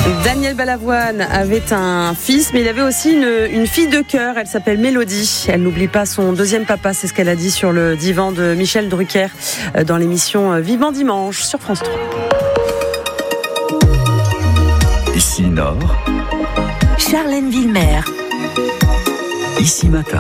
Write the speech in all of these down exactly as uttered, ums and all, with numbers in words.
Daniel Balavoine avait un fils, mais il avait aussi une, une fille de cœur. Elle s'appelle Mélodie. Elle n'oublie pas son deuxième papa, c'est ce qu'elle a dit sur le divan de Michel Drucker dans l'émission Vivement Dimanche sur France trois. Ici Nord, Charlène Villemer. Ici Matin.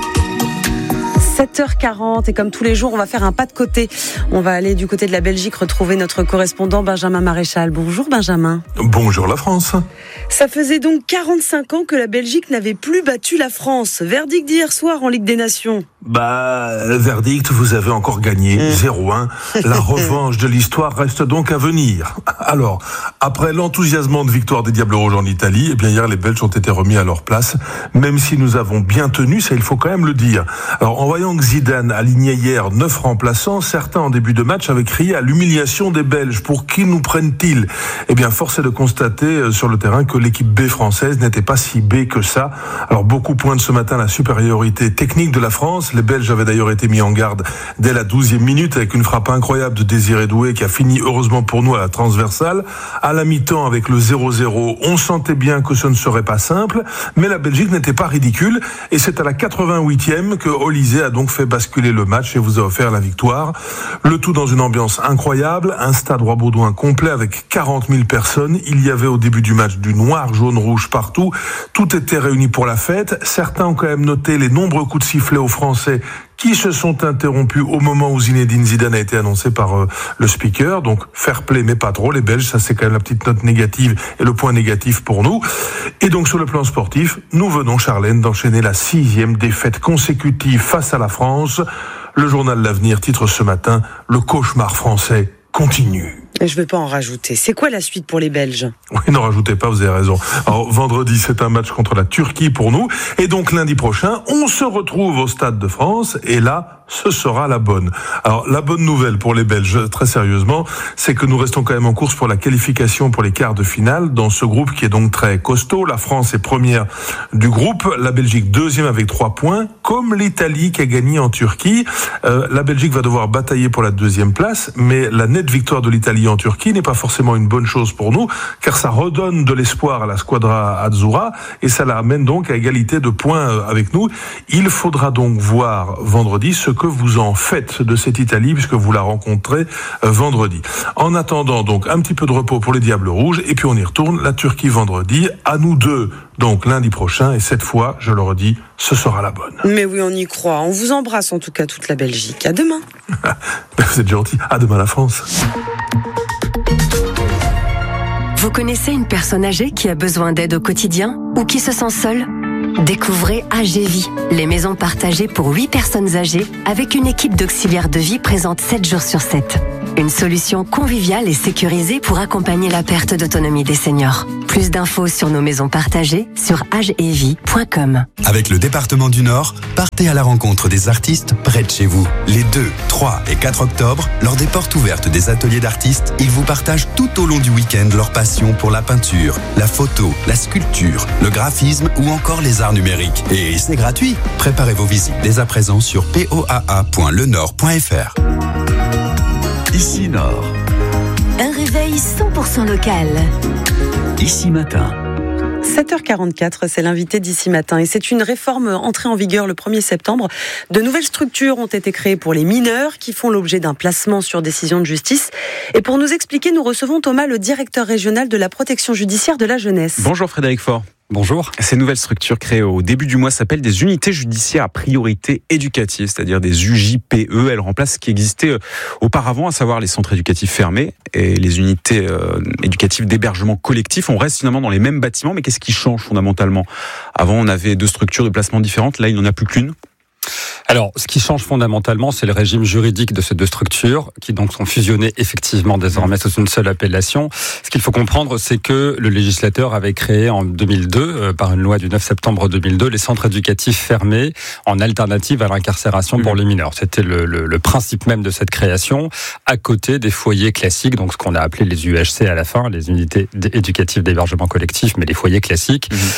sept heures quarante et comme tous les jours, on va faire un pas de côté. On va aller du côté de la Belgique retrouver notre correspondant Benjamin Maréchal. Bonjour Benjamin. Bonjour la France. Ça faisait donc quarante-cinq ans que la Belgique n'avait plus battu la France. Verdict d'hier soir en Ligue des Nations. Bah, verdict, vous avez encore gagné, mmh. zéro un. La revanche de l'histoire reste donc à venir. Alors, après l'enthousiasmant de victoire des Diables Rouges en Italie, eh bien hier les Belges ont été remis à leur place, même si nous avons bien tenu, ça il faut quand même le dire. Alors en voyant que Zidane alignait hier neuf remplaçants, certains en début de match avaient crié à l'humiliation des Belges. Pour qui nous prennent-ils ? Eh bien force est de constater sur le terrain que l'équipe B française n'était pas si B que ça. Alors beaucoup pointent ce matin la supériorité technique de la France. Les Belges avaient d'ailleurs été mis en garde dès la douzième minute avec une frappe incroyable de Désiré Doué qui a fini heureusement pour nous à la transversale. À la mi-temps avec le zéro zéro, on sentait bien que ce ne serait pas simple, mais la Belgique n'était pas ridicule et c'est à la quatre-vingt-huitième que Olysée a donc fait basculer le match et vous a offert la victoire. Le tout dans une ambiance incroyable, un stade Roi-Baudouin complet avec quarante mille personnes. Il y avait au début du match du noir, jaune, rouge partout. Tout était réuni pour la fête. Certains ont quand même noté les nombreux coups de sifflet aux Français qui se sont interrompus au moment où Zinedine Zidane a été annoncé par euh, le speaker. Donc fair play mais pas trop, les Belges, ça c'est quand même la petite note négative et le point négatif pour nous. Et donc sur le plan sportif, nous venons, Charlène, d'enchaîner la sixième défaite consécutive face à la France. Le journal L'Avenir titre ce matin « Le cauchemar français continue ». Je ne vais pas en rajouter. C'est quoi la suite pour les Belges ? Oui, n'en rajoutez pas, vous avez raison. Alors, vendredi, c'est un match contre la Turquie pour nous. Et donc, lundi prochain, on se retrouve au Stade de France. Et là, ce sera la bonne. Alors, la bonne nouvelle pour les Belges, très sérieusement, c'est que nous restons quand même en course pour la qualification pour les quarts de finale dans ce groupe qui est donc très costaud. La France est première du groupe. La Belgique, deuxième avec trois points. Comme l'Italie qui a gagné en Turquie. Euh, la Belgique va devoir batailler pour la deuxième place. Mais la nette victoire de l'Italie en Turquie n'est pas forcément une bonne chose pour nous, car ça redonne de l'espoir à la Squadra Azzurra et ça la ramène donc à égalité de points avec nous. Il faudra donc voir vendredi ce que vous en faites de cette Italie, puisque vous la rencontrez vendredi. En attendant donc un petit peu de repos pour les Diables Rouges, et puis on y retourne, la Turquie vendredi, à nous deux, donc lundi prochain, et cette fois, je le redis, ce sera la bonne. Mais oui, on y croit. On vous embrasse en tout cas toute la Belgique. À demain. Vous êtes gentil. À demain la France. Vous connaissez une personne âgée qui a besoin d'aide au quotidien ou qui se sent seule ? Découvrez A G Vie, les maisons partagées pour huit personnes âgées avec une équipe d'auxiliaires de vie présente sept jours sur sept. Une solution conviviale et sécurisée pour accompagner la perte d'autonomie des seniors. Plus d'infos sur nos maisons partagées sur agevie point com. Avec le département du Nord, partez à la rencontre des artistes près de chez vous. Les deux, trois et quatre octobre, lors des portes ouvertes des ateliers d'artistes, ils vous partagent tout au long du week-end leur passion pour la peinture, la photo, la sculpture, le graphisme ou encore les arts numériques. Et c'est gratuit. Préparez vos visites dès à présent sur p o a a point le nord point f r. Ici Nord. Un réveil cent pour cent local. Ici Matin. sept heures quarante-quatre, c'est l'invité d'Ici Matin et c'est une réforme entrée en vigueur le premier septembre. De nouvelles structures ont été créées pour les mineurs qui font l'objet d'un placement sur décision de justice. Et pour nous expliquer, nous recevons Thomas, le directeur régional de la protection judiciaire de la jeunesse. Bonjour Frédéric Faure. Bonjour. Ces nouvelles structures créées au début du mois s'appellent des unités judiciaires à priorité éducative, c'est-à-dire des U J P E. Elles remplacent ce qui existait auparavant, à savoir les centres éducatifs fermés et les unités euh, éducatives d'hébergement collectif. On reste finalement dans les mêmes bâtiments, mais qu'est-ce qui change fondamentalement ? Avant, on avait deux structures de placement différentes, là, il n'y en a plus qu'une. Alors, ce qui change fondamentalement, c'est le régime juridique de ces deux structures, qui donc sont fusionnées effectivement désormais sous une seule appellation. Ce qu'il faut comprendre, c'est que le législateur avait créé en deux mille deux, euh, par une loi du neuf septembre deux mille deux, les centres éducatifs fermés en alternative à l'incarcération pour les mineurs. C'était le, le, le principe même de cette création, à côté des foyers classiques, donc ce qu'on a appelé les U H C à la fin, les unités éducatives d'hébergement collectif, mais les foyers classiques. Mmh.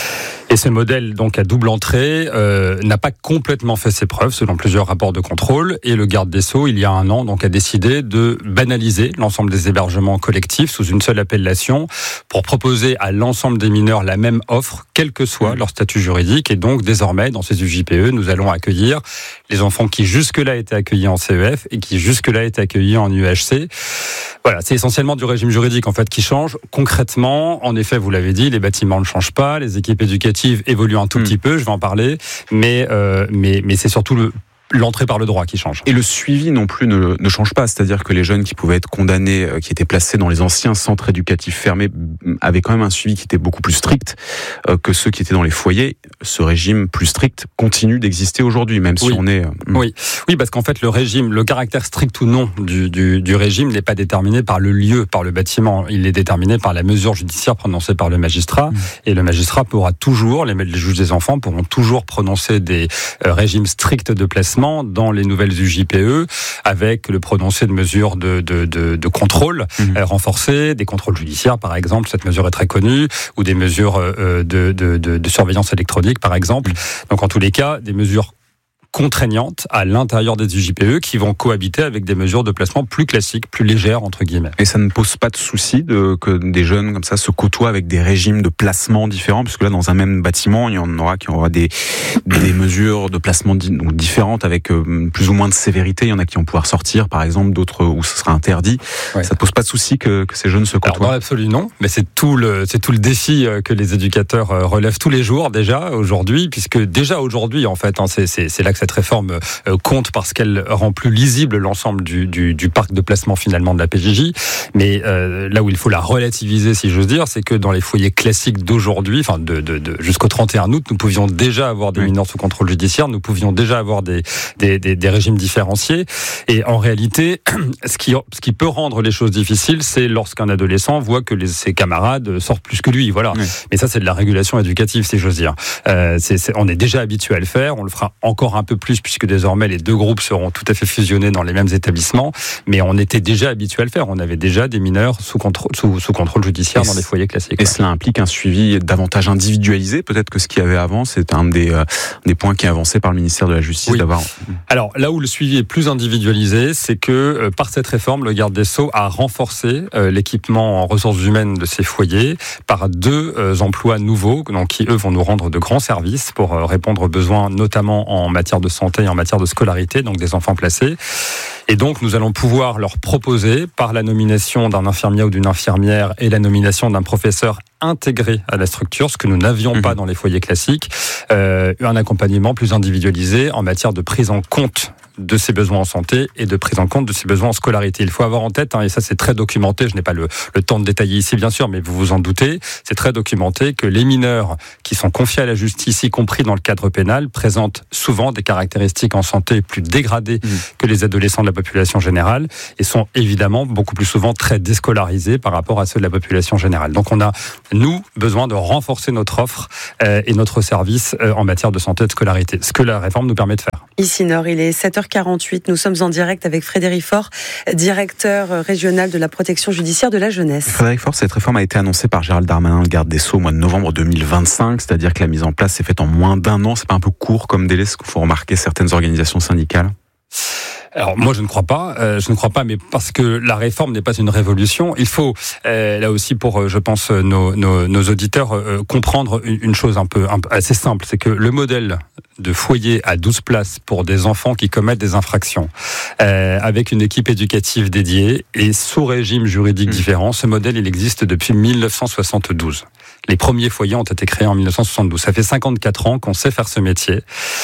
Et ce modèle, donc à double entrée, euh, n'a pas complètement fait ses preuves, selon plusieurs rapports de contrôle. Et le garde des Sceaux, il y a un an, donc a décidé de banaliser l'ensemble des hébergements collectifs sous une seule appellation pour proposer à l'ensemble des mineurs la même offre, quel que soit leur statut juridique. Et donc, désormais, dans ces U J P E, nous allons accueillir les enfants qui jusque-là étaient accueillis en C E F et qui jusque-là étaient accueillis en U H C. Voilà, c'est essentiellement du régime juridique en fait qui change. Concrètement, en effet, vous l'avez dit, les bâtiments ne changent pas, les équipes éducatives évoluent un tout mmh. petit peu, je vais en parler, mais euh, mais mais c'est surtout le l'entrée par le droit qui change. Et le suivi non plus ne, ne change pas, c'est-à-dire que les jeunes qui pouvaient être condamnés, qui étaient placés dans les anciens centres éducatifs fermés, avaient quand même un suivi qui était beaucoup plus strict que ceux qui étaient dans les foyers. Ce régime plus strict continue d'exister aujourd'hui, même si oui. on est... Oui, oui, parce qu'en fait, le régime, le caractère strict ou non du, du, du régime n'est pas déterminé par le lieu, par le bâtiment. Il est déterminé par la mesure judiciaire prononcée par le magistrat. Mmh. Et le magistrat pourra toujours, les, les juges des enfants pourront toujours prononcer des euh, régimes stricts de placement dans les nouvelles U J P E, avec le prononcé de mesures de, de, de, de contrôle mmh. euh, renforcées, des contrôles judiciaires par exemple, cette mesure est très connue, ou des mesures euh, de, de, de, de surveillance électronique par exemple. Mmh. Donc en tous les cas, des mesures contraignantes à l'intérieur des U J P E qui vont cohabiter avec des mesures de placement plus classiques, plus légères entre guillemets. Et ça ne pose pas de souci de, que des jeunes comme ça se côtoient avec des régimes de placement différents, puisque là dans un même bâtiment il y en aura qui aura des, des mesures de placement di- donc différentes avec euh, plus ou moins de sévérité. Il y en a qui vont pouvoir sortir par exemple, d'autres où ce sera interdit. Ouais. Ça ne pose pas de souci que, que ces jeunes se côtoient? Alors, dans l'absolu non, mais c'est tout le c'est tout le défi que les éducateurs relèvent tous les jours déjà aujourd'hui, puisque déjà aujourd'hui en fait hein, c'est, c'est, c'est là que cette réforme euh, compte parce qu'elle rend plus lisible l'ensemble du, du, du parc de placement finalement de la P J J. Mais euh, là où il faut la relativiser, si j'ose dire, c'est que dans les foyers classiques d'aujourd'hui, enfin de, de, de jusqu'au trente et un août, nous pouvions déjà avoir des oui. mineurs sous contrôle judiciaire, nous pouvions déjà avoir des, des, des, des régimes différenciés. Et en réalité, ce qui, ce qui peut rendre les choses difficiles, c'est lorsqu'un adolescent voit que les, ses camarades sortent plus que lui. Voilà. Oui. Mais ça, c'est de la régulation éducative, si j'ose dire. Euh, c'est, c'est, on est déjà habitué à le faire, on le fera encore un peu plus puisque désormais les deux groupes seront tout à fait fusionnés dans les mêmes établissements, mais on était déjà habitué à le faire, on avait déjà des mineurs sous contrôle, sous, sous contrôle judiciaire et dans les foyers classiques. Et ouais. Cela implique un suivi davantage individualisé, peut-être que ce qu'il y avait avant, c'est un des, euh, des points qui est avancé par le ministère de la Justice. Oui. D'avoir... Alors là où le suivi est plus individualisé, c'est que euh, par cette réforme, le garde des Sceaux a renforcé euh, l'équipement en ressources humaines de ces foyers par deux euh, emplois nouveaux, donc, qui eux vont nous rendre de grands services pour euh, répondre aux besoins, notamment en matière de santé et en matière de scolarité, donc des enfants placés. Et donc, nous allons pouvoir leur proposer, par la nomination d'un infirmier ou d'une infirmière et la nomination d'un professeur intégré à la structure, ce que nous n'avions mmh. pas dans les foyers classiques, euh, un accompagnement plus individualisé en matière de prise en compte de ses besoins en santé et de prise en compte de ses besoins en scolarité. Il faut avoir en tête, hein, et ça c'est très documenté, je n'ai pas le, le temps de détailler ici bien sûr, mais vous vous en doutez, c'est très documenté que les mineurs qui sont confiés à la justice, y compris dans le cadre pénal, présentent souvent des caractéristiques en santé plus dégradées mmh. que les adolescents de la population générale et sont évidemment beaucoup plus souvent très déscolarisés par rapport à ceux de la population générale. Donc on a, nous, besoin de renforcer notre offre euh, et notre service euh, en matière de santé et de scolarité, ce que la réforme nous permet de faire. Ici Nord, il est sept heures quarante-huit. Nous sommes en direct avec Frédéric Faure, directeur régional de la protection judiciaire de la jeunesse. Frédéric Faure, cette réforme a été annoncée par Gérald Darmanin, le garde des Sceaux, au mois de novembre deux mille vingt-cinq, c'est-à-dire que la mise en place s'est faite en moins d'un an. C'est pas un peu court comme délai, ce qu'il faut remarquer certaines organisations syndicales? Alors moi je ne crois pas, euh, je ne crois pas, mais parce que la réforme n'est pas une révolution, il faut euh, là aussi pour, euh, je pense, nos, nos, nos auditeurs euh, comprendre une, une chose un peu, un peu assez simple, c'est que le modèle de foyer à douze places pour des enfants qui commettent des infractions, euh, avec une équipe éducative dédiée et sous régime juridique mmh. différent, ce modèle il existe depuis mille neuf cent soixante-douze. Les premiers foyers ont été créés en mille neuf cent soixante-douze. Ça fait cinquante-quatre ans qu'on sait faire ce métier,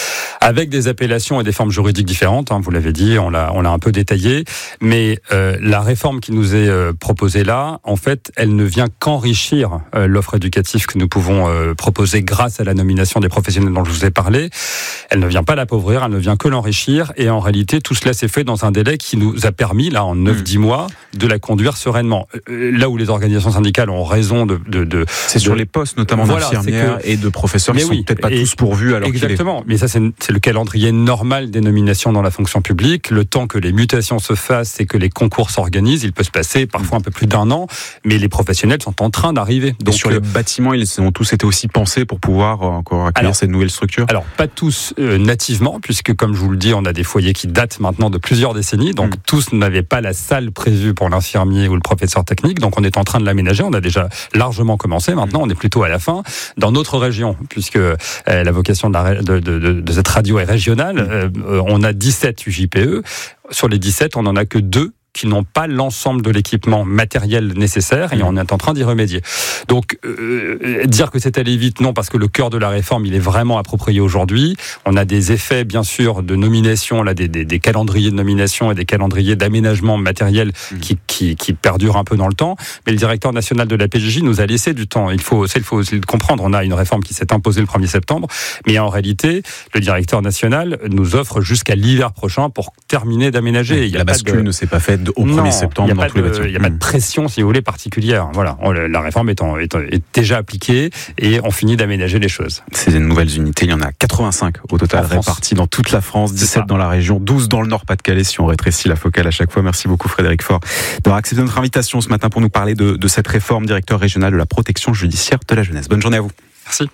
avec des appellations et des formes juridiques différentes. Hein, vous l'avez dit, on l'a, on l'a un peu détaillé. Mais euh, la réforme qui nous est euh, proposée là, en fait, elle ne vient qu'enrichir euh, l'offre éducative que nous pouvons euh, proposer grâce à la nomination des professionnels dont je vous ai parlé. Elle ne vient pas l'appauvrir, elle ne vient que l'enrichir. Et en réalité, tout cela s'est fait dans un délai qui nous a permis, là, en neuf dix mois, de la conduire sereinement. Là où les organisations syndicales ont raison de... de, de C'est sur les postes, notamment voilà, d'infirmières et de professeurs qui oui, sont peut-être pas et, tous pourvus alors exactement. Mais ça, c'est, c'est le calendrier normal des nominations dans la fonction publique. Le temps que les mutations se fassent et que les concours s'organisent, il peut se passer parfois un peu plus d'un an, mais les professionnels sont en train d'arriver. Donc, et sur euh, les bâtiments, ils ont tous été aussi pensés pour pouvoir encore accueillir alors, cette nouvelle structure? Alors, pas tous euh, nativement, puisque comme je vous le dis, on a des foyers qui datent maintenant de plusieurs décennies, donc mmh. tous n'avaient pas la salle prévue pour l'infirmier ou le professeur technique, donc on est en train de l'aménager, on a déjà largement commencé, maintenant on est plutôt à la fin. Dans notre région, puisque euh, la vocation de, la, de, de, de, de cette radio est régionale, euh, on a dix-sept U J P E, sur les dix-sept, on n'en a que deux qui n'ont pas l'ensemble de l'équipement matériel nécessaire et on est en train d'y remédier. Donc, euh, dire que c'est allé vite, non, parce que le cœur de la réforme, il est vraiment approprié aujourd'hui. On a des effets, bien sûr, de nomination, là, des, des, des calendriers de nomination et des calendriers d'aménagement matériel qui, qui, qui perdurent un peu dans le temps. Mais le directeur national de la P J J nous a laissé du temps. Il faut, il faut aussi le comprendre. On a une réforme qui s'est imposée le premier septembre, mais en réalité, le directeur national nous offre jusqu'à l'hiver prochain pour terminer d'aménager. Il y a la bascule de... ne s'est pas faite au premier septembre dans tous les bâtiments. Il n'y a pas de pression, si vous voulez, particulière. Voilà, la réforme est, en, est, est déjà appliquée et on finit d'aménager les choses. Ces nouvelles unités, il y en a quatre-vingt-cinq au total réparties dans toute la France, dix-sept dans la région, douze dans le Nord-Pas-de-Calais si on rétrécit la focale à chaque fois. Merci beaucoup Frédéric Faure d'avoir accepté notre invitation ce matin pour nous parler de, de cette réforme, directeur régional de la protection judiciaire de la jeunesse. Bonne journée à vous. Merci.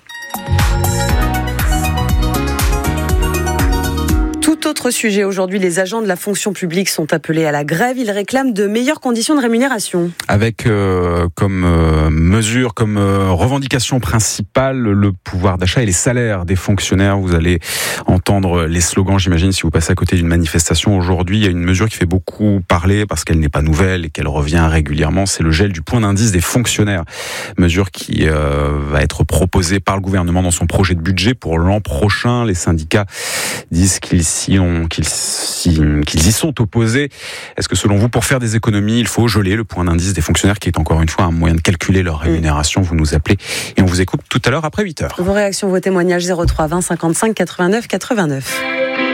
Tout autre sujet aujourd'hui, les agents de la fonction publique sont appelés à la grève. Ils réclament de meilleures conditions de rémunération. Avec euh, comme euh, mesure, comme euh, revendication principale, le pouvoir d'achat et les salaires des fonctionnaires. Vous allez entendre les slogans, j'imagine, si vous passez à côté d'une manifestation aujourd'hui. Il y a une mesure qui fait beaucoup parler parce qu'elle n'est pas nouvelle et qu'elle revient régulièrement. C'est le gel du point d'indice des fonctionnaires. Mesure qui euh, va être proposée par le gouvernement dans son projet de budget pour l'an prochain. Les syndicats disent qu'ils s'y ont, qu'ils, qu'ils y sont opposés. Est-ce que selon vous, pour faire des économies, il faut geler le point d'indice des fonctionnaires qui est encore une fois un moyen de calculer leur rémunération? Vous nous appelez et on vous écoute tout à l'heure après huit heures. Vos réactions, vos témoignages zéro trois vingt cinquante-cinq quatre-vingt-neuf quatre-vingt-neuf.